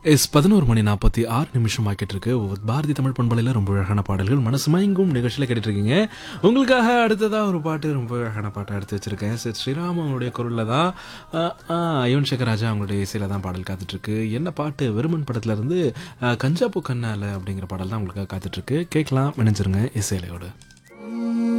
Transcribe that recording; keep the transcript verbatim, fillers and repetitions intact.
S பதினொரு மணி நாற்பத்தி ஆறு நிமிஷம் ஆக்கிட்டு இருக்கு. பாரதி தமிழ் பண்பலையில் ரொம்ப அழகான பாடல்கள் மனசு மயங்கும் நிகழ்ச்சியில் கேட்டுட்டு இருக்கீங்க. உங்களுக்காக அடுத்ததாக ஒரு பாட்டு, ரொம்ப அழகான பாட்டை எடுத்து வச்சிருக்கேன். சரி, ஸ்ரீராம் அவங்களுடைய குரலில் தான், யுவன் சங்கர் ராஜா அவங்களுடைய இசையில் தான் பாடல் காத்துட்ருக்கு. என்ன பாட்டு? வெறுமன் படத்துலேருந்து கஞ்சாப்பூ கண்ணால அப்படிங்கிற பாடல் தான் உங்களுக்காக காத்துட்ருக்கு. கேட்கலாம், நினைச்சிருங்க இசையிலையோடு.